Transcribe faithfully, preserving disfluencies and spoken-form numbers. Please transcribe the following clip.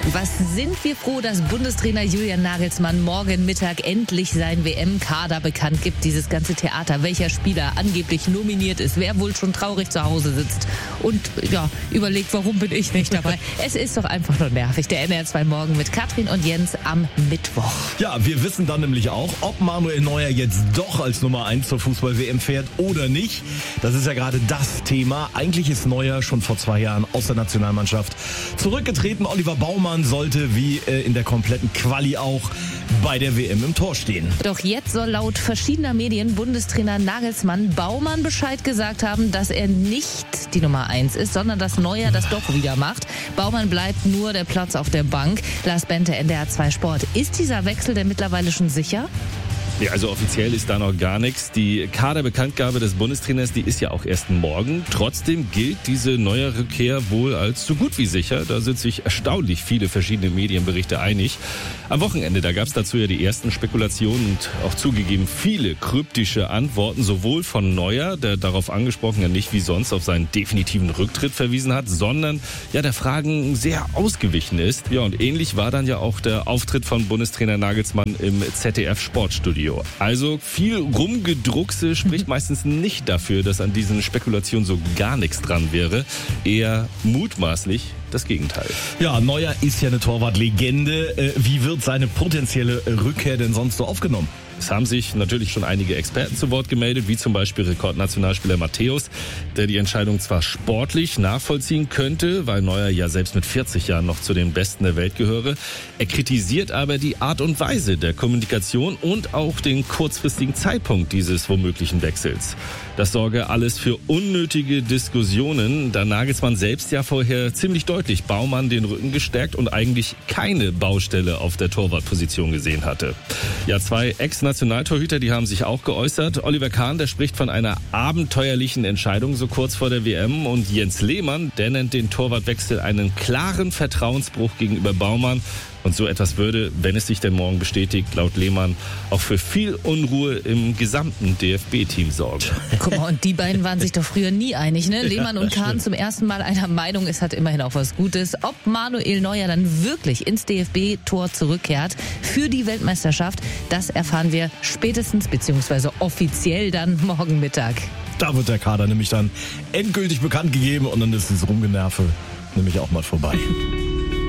Was sind wir froh, dass Bundestrainer Julian Nagelsmann morgen Mittag endlich sein W M-Kader bekannt gibt. Dieses ganze Theater, welcher Spieler angeblich nominiert ist, wer wohl schon traurig zu Hause sitzt und ja überlegt, warum bin ich nicht dabei. Es ist doch einfach nur nervig. Der N R zwei Morgen mit Katrin und Jens am Mittwoch. Ja, wir wissen dann nämlich auch, ob Manuel Neuer jetzt doch als Nummer eins zur Fußball-W M fährt oder nicht. Das ist ja gerade das Thema. Eigentlich ist Neuer schon vor zwei Jahren aus der Nationalmannschaft zurückgetreten. Oliver Baumann sollte wie äh, in der kompletten Quali auch bei der W M im Tor stehen. Doch jetzt soll laut verschiedener Medien Bundestrainer Nagelsmann Baumann Bescheid gesagt haben, dass er nicht die Nummer eins ist, sondern dass Neuer das doch wieder macht. Baumann bleibt nur der Platz auf der Bank. Lars Bente, N D R zwei Sport. Ist dieser Wechsel denn mittlerweile schon sicher? Ja, also offiziell ist da noch gar nichts. Die Kaderbekanntgabe des Bundestrainers, die ist ja auch erst morgen. Trotzdem gilt diese neue Rückkehr wohl als so gut wie sicher. Da sind sich erstaunlich viele verschiedene Medienberichte einig. Am Wochenende, da gab es dazu ja die ersten Spekulationen und auch zugegeben viele kryptische Antworten, sowohl von Neuer, der darauf angesprochen ja nicht wie sonst auf seinen definitiven Rücktritt verwiesen hat, sondern ja der Fragen sehr ausgewichen ist. Ja, und ähnlich war dann ja auch der Auftritt von Bundestrainer Nagelsmann im Z D F-Sportstudio. Also viel Rumgedruckse spricht meistens nicht dafür, dass an diesen Spekulationen so gar nichts dran wäre. Eher mutmaßlich das Gegenteil. Ja, Neuer ist ja eine Torwartlegende. Wie wird seine potenzielle Rückkehr denn sonst so aufgenommen? Es haben sich natürlich schon einige Experten zu Wort gemeldet, wie zum Beispiel Rekordnationalspieler Matthäus, der die Entscheidung zwar sportlich nachvollziehen könnte, weil Neuer ja selbst mit vierzig Jahren noch zu den Besten der Welt gehöre. Er kritisiert aber die Art und Weise der Kommunikation und auch den kurzfristigen Zeitpunkt dieses womöglichen Wechsels. Das sorge alles für unnötige Diskussionen, da Nagelsmann selbst ja vorher ziemlich deutlich Baumann den Rücken gestärkt und eigentlich keine Baustelle auf der Torwartposition gesehen hatte. Ja, zwei Ex-Nationaltorhüter, die haben sich auch geäußert. Oliver Kahn, der spricht von einer abenteuerlichen Entscheidung so kurz vor der W M, und Jens Lehmann, der nennt den Torwartwechsel einen klaren Vertrauensbruch gegenüber Baumann. Und so etwas würde, wenn es sich denn morgen bestätigt, laut Lehmann auch für viel Unruhe im gesamten D F B-Team sorgen. Guck mal, und die beiden waren sich doch früher nie einig, ne? Lehmann und Kahn zum ersten Mal einer Meinung, es hat immerhin auch was Gutes. Ob Manuel Neuer dann wirklich ins D F B-Tor zurückkehrt für die Weltmeisterschaft, das erfahren wir spätestens bzw. offiziell dann morgen Mittag. Da wird der Kader nämlich dann endgültig bekannt gegeben und dann ist dieses Rumgenerve nämlich auch mal vorbei.